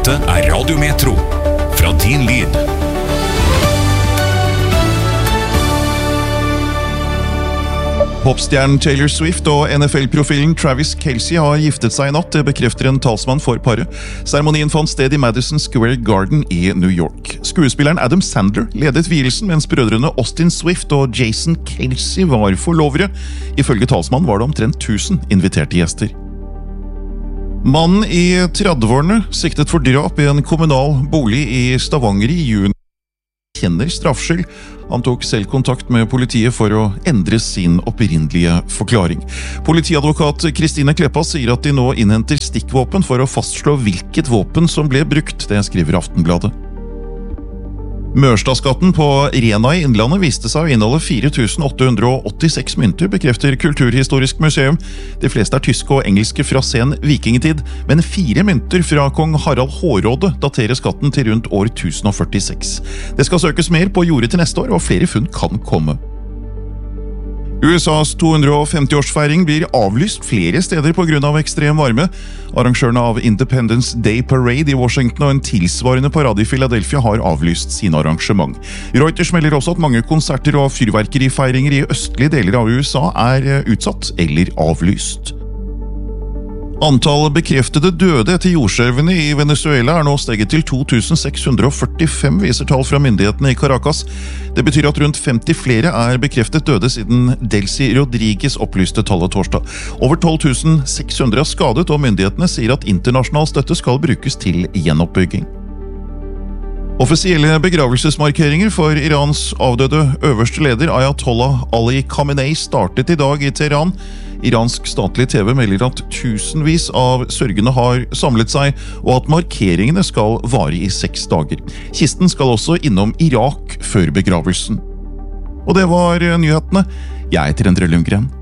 Dette Radio Metro, fra din lyd. Popstjernen Taylor Swift og NFL-profilen Travis Kelce har giftet seg i natt, det bekrefter en talsmann for paret. Seremonien fant sted i Madison Square Garden i New York. Skuespilleren Adam Sandler ledet vielsen, mens brødrene Austin Swift og Jason Kelce var forlovere. Ifølge talsmann var det omtrent 1000 inviterte gjester. Mannen i 30-årene, siktet for drap i en kommunal bolig i Stavanger i juni, kjenner straffskyld. Han tok selv kontakt med politiet for å endre sin opprinnelige forklaring. Politiadvokat Kristine Kleppa sier at de nå innhenter stikkvåpen for å fastslå hvilket våpen som ble brukt, det skriver Aftenbladet. Mørstadskatten på Rena i Innlandet viste seg å inneholde 4886 mynter, bekrefter Kulturhistorisk museum. De fleste er tyske og engelske fra sen vikingetid, men 4 mynter fra kong Harald Hårråde daterer skatten til rundt år 1046. Det skal søkes mer på jordet til neste år, og flere funn kan komme. USAs 250-årsfeiring blir avlyst flere steder på grunn av ekstrem varme. Arrangørene av Independence Day Parade i Washington og en tilsvarende parade i Philadelphia har avlyst sine arrangement. Reuters melder også at mange konserter og fyrverkerifeiringer i østlige deler av USA er utsatt eller avlyst. Antallet bekreftede døde etter jordskjelvene i Venezuela er nå steget til 2645, viser tall fra myndighetene i Caracas. Det betyr at rundt 50 flere er bekreftet døde siden Delcy Rodriguez opplyste tallet torsdag. Over 12.600 er skadet, og myndighetene sier at internasjonal støtte skal brukes til gjenoppbygging. Offisielle begravelsesmarkeringer for Irans avdøde øverste leder Ayatollah Ali Khamenei startet i dag i Teheran. Iransk statlig TV melder at tusenvis av sørgende har samlet seg, og at markeringene skal vare i 6 dager. Kisten skal også innom Irak før begravelsen. Og det var nyhetene. Jeg heter Endre Lundgren.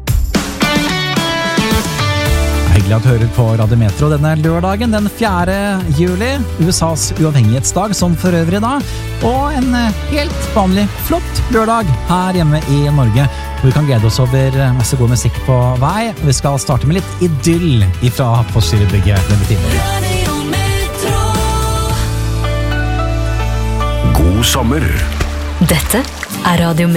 Hyggelig at du hører på Radio Metro denne lørdagen, den 4. juli, USAs uavhengighetsdag som for øvrig da, og en helt vanlig flott lørdag her hjemme i Norge, hvor vi kan glede oss over masse god musikk på vei, og vi skal starte med litt idyll ifra Postgirobygget denne timen. God sommer! Dette er Radio Metro.